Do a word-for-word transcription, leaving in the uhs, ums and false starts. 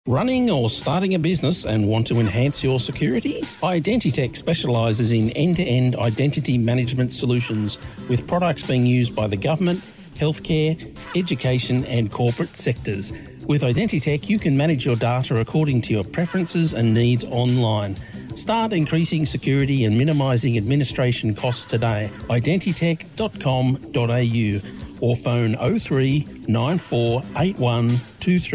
Running or starting a business and want to enhance your security? Identitech specialises in end-to-end identity management solutions with products being used by the government, healthcare, education and corporate sectors. With Identitech, you can manage your data according to your preferences and needs online. Start increasing security and minimising administration costs today. identitech dot com dot a u or phone oh three nine four eight one two three